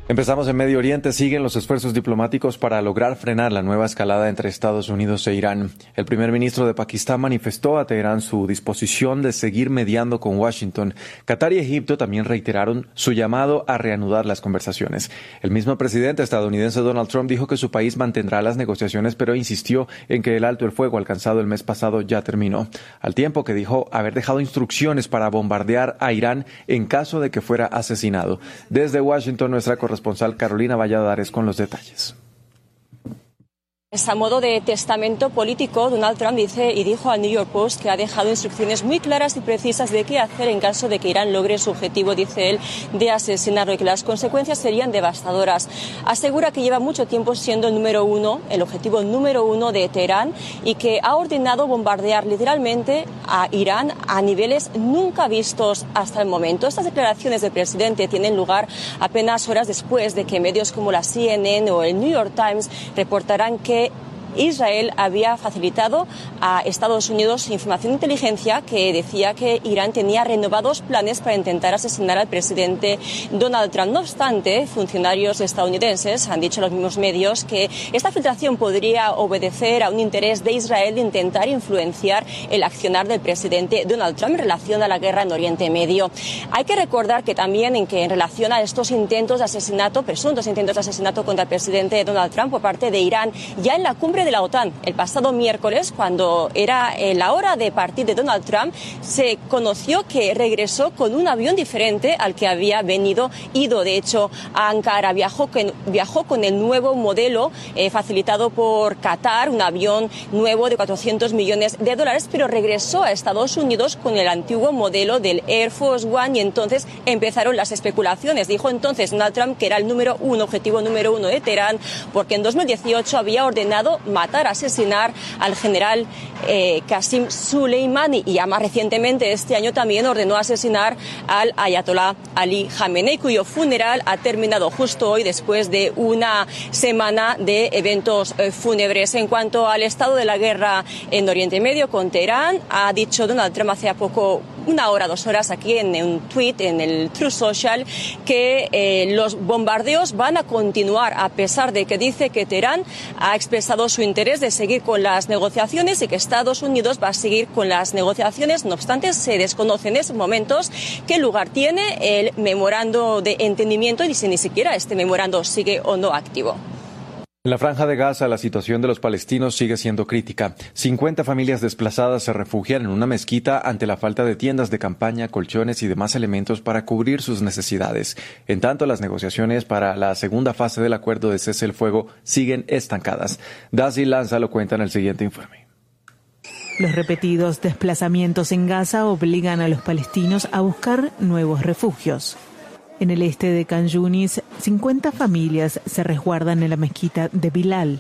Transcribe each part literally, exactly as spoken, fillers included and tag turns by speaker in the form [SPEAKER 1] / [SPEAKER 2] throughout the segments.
[SPEAKER 1] Empezamos en Medio Oriente. Siguen los esfuerzos diplomáticos para lograr frenar la nueva escalada entre Estados Unidos e Irán. El primer ministro de Pakistán manifestó a Teherán su disposición de seguir mediando con Washington. Qatar y Egipto también reiteraron su llamado a reanudar las conversaciones. El mismo presidente estadounidense Donald Trump dijo que su país mantendrá las negociaciones, pero insistió en que el alto el fuego alcanzado el mes pasado ya terminó, al tiempo que dijo haber dejado instrucciones para bombardear a Irán en caso de que fuera asesinado. Desde Washington, nuestra corresponsal Responsable Carolina Valladares con los detalles.
[SPEAKER 2] A modo de testamento político, Donald Trump dice y dijo al New York Post que ha dejado instrucciones muy claras y precisas de qué hacer en caso de que Irán logre su objetivo, dice él, de asesinarlo, y que las consecuencias serían devastadoras. Asegura que lleva mucho tiempo siendo el número uno, el objetivo número uno de Teherán, y que ha ordenado bombardear literalmente a Irán a niveles nunca vistos hasta el momento. Estas declaraciones del presidente tienen lugar apenas horas después de que medios como la C N N o el New York Times reportaran que Israel había facilitado a Estados Unidos información de inteligencia que decía que Irán tenía renovados planes para intentar asesinar al presidente Donald Trump. No obstante, funcionarios estadounidenses han dicho a los mismos medios que esta filtración podría obedecer a un interés de Israel de intentar influenciar el accionar del presidente Donald Trump en relación a la guerra en Oriente Medio. Hay que recordar que también en que en relación a estos intentos de asesinato, presuntos intentos de asesinato contra el presidente Donald Trump por parte de Irán, ya en la cumbre de la OTAN el pasado miércoles, cuando era la hora de partir de Donald Trump, se conoció que regresó con un avión diferente al que había venido ido. De hecho, a Ankara viajó, viajó con el nuevo modelo eh, facilitado por Qatar, un avión nuevo de cuatrocientos millones de dólares, pero regresó a Estados Unidos con el antiguo modelo del Air Force One, y entonces empezaron las especulaciones. Dijo entonces Donald Trump que era el número uno, objetivo número uno de Teherán, porque en dos mil dieciocho había ordenado matar, asesinar al general eh, Qasem Soleimani, y ya más recientemente este año también ordenó asesinar al ayatolá Ali Khamenei, cuyo funeral ha terminado justo hoy después de una semana de eventos eh, fúnebres. En cuanto al estado de la guerra en Oriente Medio con Teherán, ha dicho Donald Trump hace poco, una hora, dos horas, aquí en un tweet, en el Truth Social, que eh, los bombardeos van a continuar, a pesar de que dice que Teherán ha expresado su interés de seguir con las negociaciones y que Estados Unidos va a seguir con las negociaciones. No obstante, se desconoce en estos momentos qué lugar tiene el memorando de entendimiento y si ni siquiera este memorando sigue o no activo.
[SPEAKER 1] En la Franja de Gaza, la situación de los palestinos sigue siendo crítica. cincuenta familias desplazadas se refugian en una mezquita ante la falta de tiendas de campaña, colchones y demás elementos para cubrir sus necesidades. En tanto, las negociaciones para la segunda fase del acuerdo de cese el fuego siguen estancadas. Daisy Lanza lo cuenta en el siguiente informe.
[SPEAKER 3] Los repetidos desplazamientos en Gaza obligan a los palestinos a buscar nuevos refugios. En el este de Khan Yunis, cincuenta familias se resguardan en la mezquita de Bilal.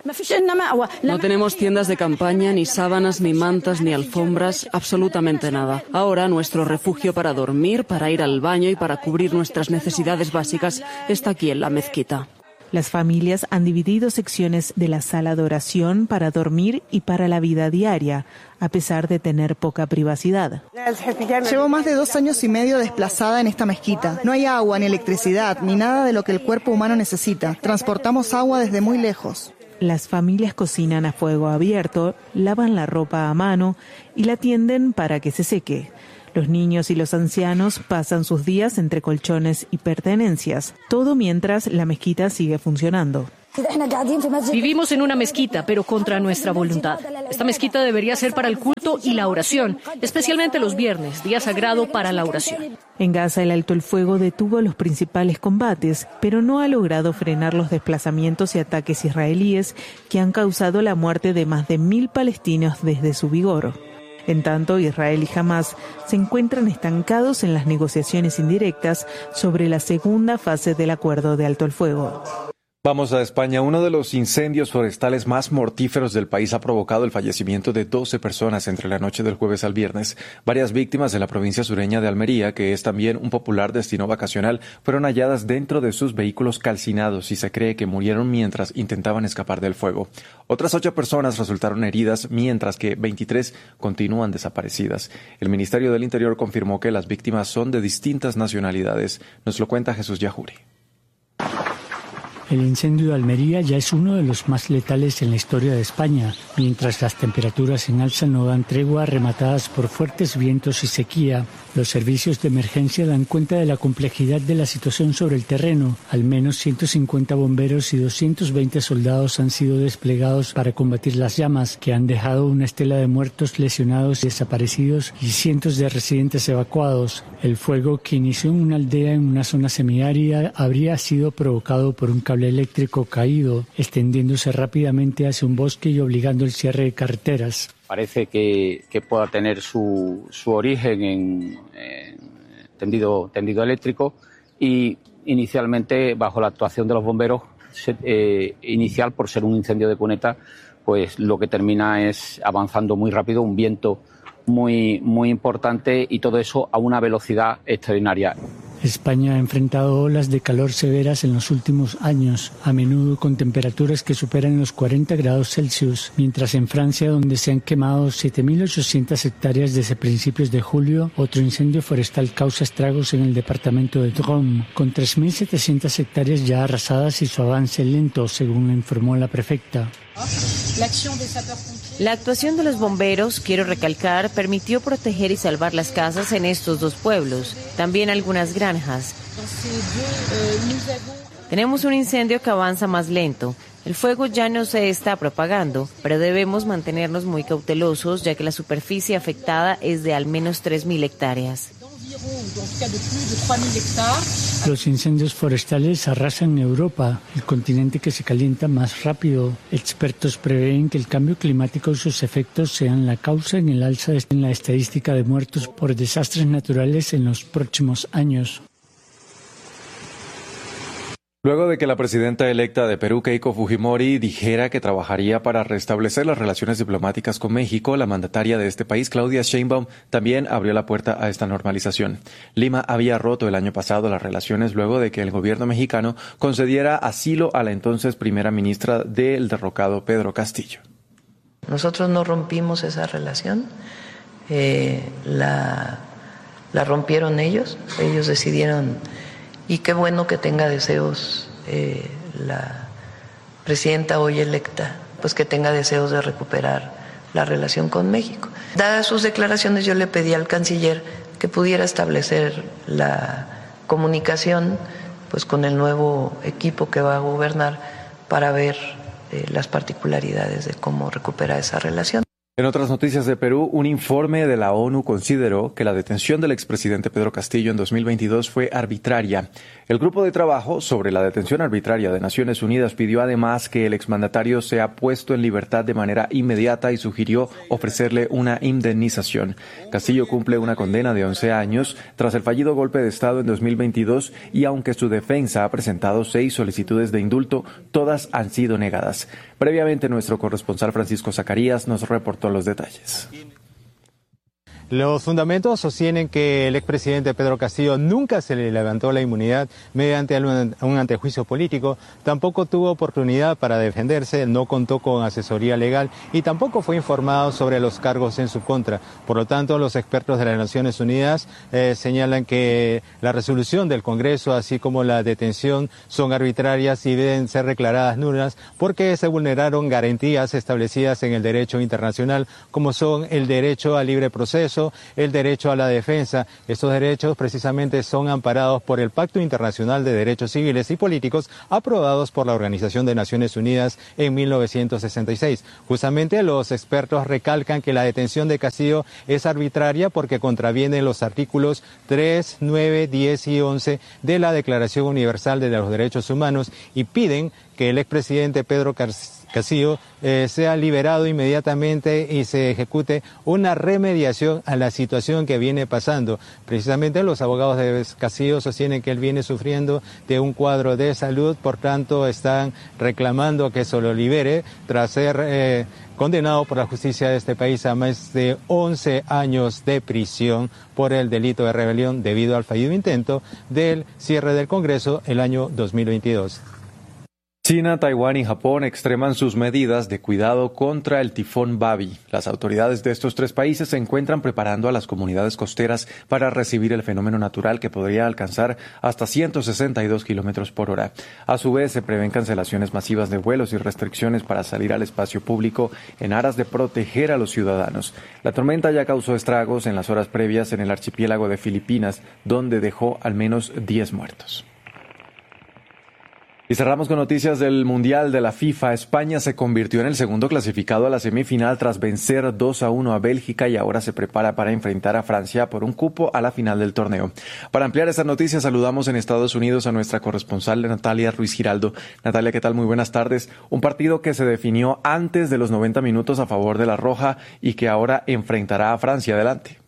[SPEAKER 4] No tenemos tiendas de campaña, ni sábanas, ni mantas, ni alfombras, absolutamente nada. Ahora nuestro refugio para dormir, para ir al baño y para cubrir nuestras necesidades básicas está aquí en la mezquita.
[SPEAKER 3] Las familias han dividido secciones de la sala de oración para dormir y para la vida diaria, a pesar de tener poca privacidad.
[SPEAKER 5] Llevo más de dos años y medio desplazada en esta mezquita. No hay agua, ni electricidad, ni nada de lo que el cuerpo humano necesita. Transportamos agua desde muy lejos.
[SPEAKER 3] Las familias cocinan a fuego abierto, lavan la ropa a mano y la tienden para que se seque. Los niños y los ancianos pasan sus días entre colchones y pertenencias, todo mientras la mezquita sigue funcionando.
[SPEAKER 6] Vivimos en una mezquita, pero contra nuestra voluntad. Esta mezquita debería ser para el culto y la oración, especialmente los viernes, día sagrado para la oración.
[SPEAKER 3] En Gaza, el alto el fuego detuvo los principales combates, pero no ha logrado frenar los desplazamientos y ataques israelíes que han causado la muerte de más de mil palestinos desde su vigor. En tanto, Israel y Hamás se encuentran estancados en las negociaciones indirectas sobre la segunda fase del acuerdo de alto el fuego.
[SPEAKER 1] Vamos a España. Uno de los incendios forestales más mortíferos del país ha provocado el fallecimiento de doce personas entre la noche del jueves al viernes. Varias víctimas de la provincia sureña de Almería, que es también un popular destino vacacional, fueron halladas dentro de sus vehículos calcinados y se cree que murieron mientras intentaban escapar del fuego. Otras ocho personas resultaron heridas, mientras que veintitrés continúan desaparecidas. El Ministerio del Interior confirmó que las víctimas son de distintas nacionalidades. Nos lo cuenta Jesús Yajuri.
[SPEAKER 7] El incendio de Almería ya es uno de los más letales en la historia de España. Mientras las temperaturas en alza no dan tregua, rematadas por fuertes vientos y sequía, los servicios de emergencia dan cuenta de la complejidad de la situación sobre el terreno. Al menos ciento cincuenta bomberos y doscientos veinte soldados han sido desplegados para combatir las llamas, que han dejado una estela de muertos, lesionados y desaparecidos y cientos de residentes evacuados. El fuego, que inició en una aldea en una zona semiárida, habría sido provocado por un cable eléctrico caído, extendiéndose rápidamente hacia un bosque y obligando el cierre de carreteras.
[SPEAKER 8] Parece que, que pueda tener su, su origen en, en tendido, tendido eléctrico y inicialmente, bajo la actuación de los bomberos, se, eh, inicial por ser un incendio de cuneta, pues lo que termina es avanzando muy rápido, un viento muy, muy importante y todo eso a una velocidad extraordinaria.
[SPEAKER 7] España ha enfrentado olas de calor severas en los últimos años, a menudo con temperaturas que superan los cuarenta grados Celsius, mientras en Francia, donde se han quemado siete mil ochocientas hectáreas desde principios de julio, otro incendio forestal causa estragos en el departamento de Drôme, con tres mil setecientas hectáreas ya arrasadas y su avance lento, según informó la prefecta.
[SPEAKER 9] La actuación de los bomberos, quiero recalcar, permitió proteger y salvar las casas en estos dos pueblos, también algunas granjas. Tenemos un incendio que avanza más lento. El fuego ya no se está propagando, pero debemos mantenernos muy cautelosos, ya que la superficie afectada es de al menos tres mil hectáreas.
[SPEAKER 7] Los incendios forestales arrasan Europa, el continente que se calienta más rápido. Expertos prevén que el cambio climático y sus efectos sean la causa en el alza en la estadística de muertos por desastres naturales en los próximos años.
[SPEAKER 1] Luego de que la presidenta electa de Perú, Keiko Fujimori, dijera que trabajaría para restablecer las relaciones diplomáticas con México, la mandataria de este país, Claudia Sheinbaum, también abrió la puerta a esta normalización. Lima había roto el año pasado las relaciones luego de que el gobierno mexicano concediera asilo a la entonces primera ministra del derrocado Pedro Castillo.
[SPEAKER 10] Nosotros no rompimos esa relación, eh, la, la rompieron ellos, ellos decidieron. Y qué bueno que tenga deseos eh, la presidenta hoy electa, pues que tenga deseos de recuperar la relación con México. Dadas sus declaraciones, yo le pedí al canciller que pudiera establecer la comunicación pues con el nuevo equipo que va a gobernar para ver eh, las particularidades de cómo recuperar esa relación.
[SPEAKER 1] En otras noticias de Perú, un informe de la ONU consideró que la detención del expresidente Pedro Castillo en dos mil veintidós fue arbitraria. El grupo de trabajo sobre la detención arbitraria de Naciones Unidas pidió además que el exmandatario sea puesto en libertad de manera inmediata y sugirió ofrecerle una indemnización. Castillo cumple una condena de once años tras el fallido golpe de Estado en dos mil veintidós y aunque su defensa ha presentado seis solicitudes de indulto, todas han sido negadas. Previamente, nuestro corresponsal Francisco Zacarías nos reportó los detalles.
[SPEAKER 11] Los fundamentos sostienen que el expresidente Pedro Castillo nunca se le levantó la inmunidad mediante un antejuicio político, tampoco tuvo oportunidad para defenderse, no contó con asesoría legal y tampoco fue informado sobre los cargos en su contra. Por lo tanto, los expertos de las Naciones Unidas eh, señalan que la resolución del Congreso, así como la detención, son arbitrarias y deben ser declaradas nulas porque se vulneraron garantías establecidas en el derecho internacional, como son el derecho al libre proceso, el derecho a la defensa. Estos derechos precisamente son amparados por el Pacto Internacional de Derechos Civiles y Políticos aprobados por la Organización de Naciones Unidas en mil novecientos sesenta y seis. Justamente los expertos recalcan que la detención de Castillo es arbitraria porque contraviene los artículos tres, nueve, diez y once de la Declaración Universal de los Derechos Humanos y piden que el expresidente Pedro Castillo eh, sea liberado inmediatamente y se ejecute una remediación a la situación que viene pasando. Precisamente los abogados de Castillo sostienen que él viene sufriendo de un cuadro de salud, por tanto están reclamando que se lo libere tras ser eh, condenado por la justicia de este país a más de once años de prisión por el delito de rebelión debido al fallido intento del cierre del Congreso el año dos mil veintidós.
[SPEAKER 1] China, Taiwán y Japón extreman sus medidas de cuidado contra el tifón Babi. Las autoridades de estos tres países se encuentran preparando a las comunidades costeras para recibir el fenómeno natural que podría alcanzar hasta ciento sesenta y dos kilómetros por hora. A su vez, se prevén cancelaciones masivas de vuelos y restricciones para salir al espacio público en aras de proteger a los ciudadanos. La tormenta ya causó estragos en las horas previas en el archipiélago de Filipinas, donde dejó al menos diez muertos. Y cerramos con noticias del Mundial de la FIFA. España se convirtió en el segundo clasificado a la semifinal tras vencer dos a uno a Bélgica y ahora se prepara para enfrentar a Francia por un cupo a la final del torneo. Para ampliar estas noticias saludamos en Estados Unidos a nuestra corresponsal Natalia Ruiz Giraldo. Natalia, ¿qué tal? Muy buenas tardes. Un partido que se definió antes de los noventa minutos a favor de la Roja y que ahora enfrentará a Francia. Adelante.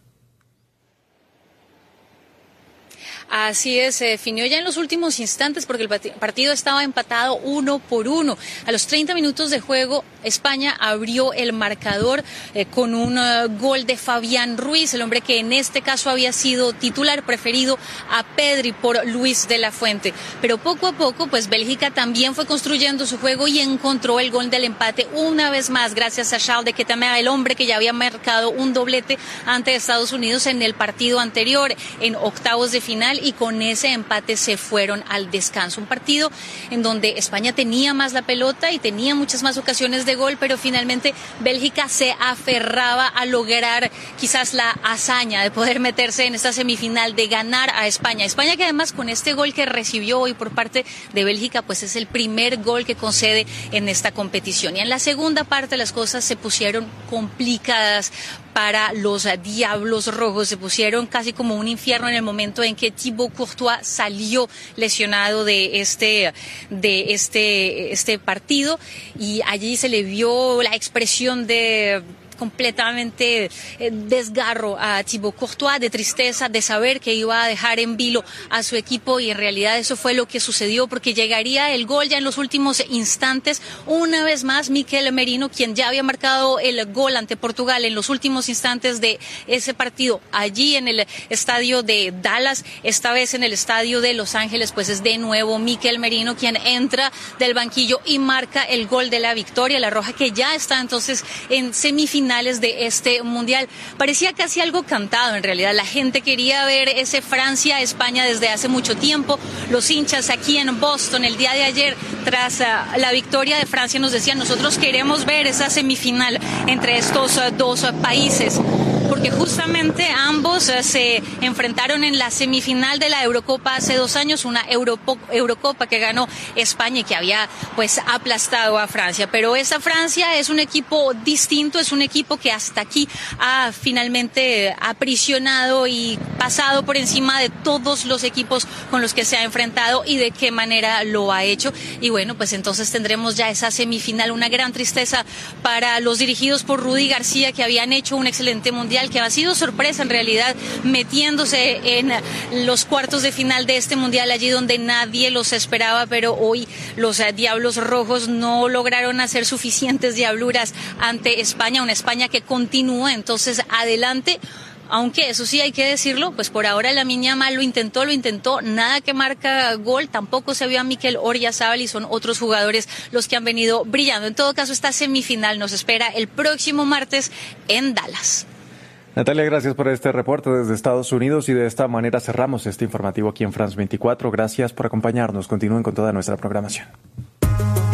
[SPEAKER 12] Así es, se definió ya en los últimos instantes porque el partido estaba empatado uno por uno. A los treinta minutos de juego, España abrió el marcador eh, con un uh, gol de Fabián Ruiz, el hombre que en este caso había sido titular preferido a Pedri por Luis de la Fuente. Pero poco a poco, pues Bélgica también fue construyendo su juego y encontró el gol del empate una vez más gracias a Charles de Ketelaere, el hombre que ya había marcado un doblete ante Estados Unidos en el partido anterior, en octavos de final. Y con ese empate se fueron al descanso. Un partido en donde España tenía más la pelota y tenía muchas más ocasiones de gol, pero finalmente Bélgica se aferraba a lograr quizás la hazaña de poder meterse en esta semifinal, de ganar a España. España que además con este gol que recibió hoy por parte de Bélgica, pues es el primer gol que concede en esta competición. Y en la segunda parte las cosas se pusieron complicadas para los Diablos Rojos. Se pusieron casi como un infierno en el momento en que Thibaut Courtois salió lesionado de este, de este, este partido, y allí se le vio la expresión de completamente desgarro a Thibaut Courtois, de tristeza, de saber que iba a dejar en vilo a su equipo, y en realidad eso fue lo que sucedió, porque llegaría el gol ya en los últimos instantes. Una vez más, Mikel Merino, quien ya había marcado el gol ante Portugal en los últimos instantes de ese partido, allí en el estadio de Dallas, esta vez en el estadio de Los Ángeles, pues es de nuevo Mikel Merino quien entra del banquillo y marca el gol de la victoria. La Roja que ya está entonces en semifinal de este mundial. Parecía casi algo cantado en realidad. La gente quería ver ese Francia-España desde hace mucho tiempo. Los hinchas aquí en Boston el día de ayer, tras uh, la victoria de Francia, nos decían: nosotros queremos ver esa semifinal entre estos uh, dos uh, países, porque justamente ambos uh, se enfrentaron en la semifinal de la Eurocopa hace dos años, una Europo- Eurocopa que ganó España y que había pues aplastado a Francia. Pero esa Francia es un equipo distinto, es un equipo que hasta aquí ha finalmente aprisionado y pasado por encima de todos los equipos con los que se ha enfrentado, y de qué manera lo ha hecho. Y bueno, pues entonces tendremos ya esa semifinal. Una gran tristeza para los dirigidos por Rudy García, que habían hecho un excelente mundial, que ha sido sorpresa en realidad, metiéndose en los cuartos de final de este mundial, allí donde nadie los esperaba. Pero hoy los Diablos Rojos no lograron hacer suficientes diabluras ante España, una España que continúa entonces adelante, aunque eso sí hay que decirlo, pues por ahora Lamine Yamal lo intentó, lo intentó, nada que marca gol, tampoco se vio a Mikel Oyarzabal, y son otros jugadores los que han venido brillando. En todo caso, esta semifinal nos espera el próximo martes en Dallas.
[SPEAKER 1] Natalia, gracias por este reporte desde Estados Unidos, y de esta manera cerramos este informativo aquí en France veinticuatro. Gracias por acompañarnos. Continúen con toda nuestra programación.